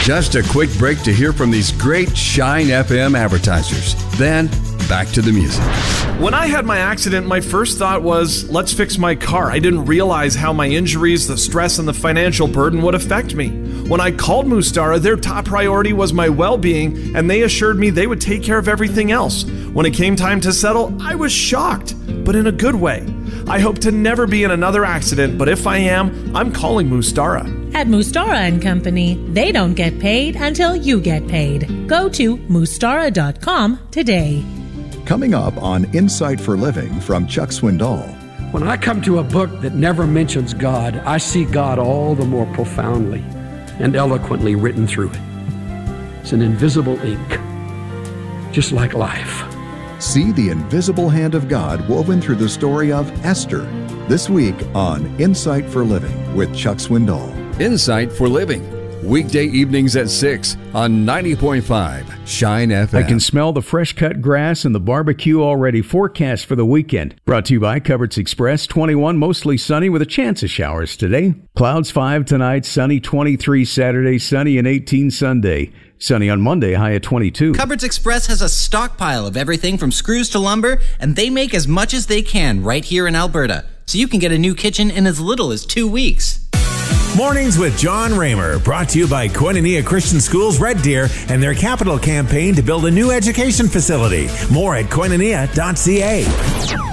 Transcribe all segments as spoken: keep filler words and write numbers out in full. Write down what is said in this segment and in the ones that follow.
Just a quick break to hear from these great Shine F M advertisers. Then, back to the music. When I had my accident, my first thought was, let's fix my car. I didn't realize how my injuries, the stress, and the financial burden would affect me. When I called Mustara, their top priority was my well-being, and they assured me they would take care of everything else. When it came time to settle, I was shocked, but in a good way. I hope to never be in another accident, but if I am, I'm calling Mustara. At Mustara and Company, they don't get paid until you get paid. Go to mustara dot com today. Coming up on Insight for Living from Chuck Swindoll. When I come to a book that never mentions God, I see God all the more profoundly and eloquently written through it. It's an invisible ink, just like life. See the invisible hand of God woven through the story of Esther this week on Insight for Living with Chuck Swindoll. Insight for Living, weekday evenings at six on ninety point five Shine F M. I can smell the fresh-cut grass and the barbecue already. Forecast for the weekend. Brought to you by Coverts Express. twenty-one, mostly sunny with a chance of showers today. Clouds five tonight, sunny twenty-three Saturday, sunny and eighteen Sunday. Sunny on Monday, high at twenty-two. Coverts Express has a stockpile of everything from screws to lumber, and they make as much as they can right here in Alberta. So you can get a new kitchen in as little as two weeks. Mornings with John Raymer, brought to you by Koinonia Christian Schools Red Deer and their capital campaign to build a new education facility. More at koinonia dot c a.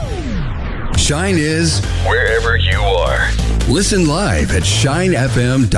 Shine is wherever you are. Listen live at shine f m dot com.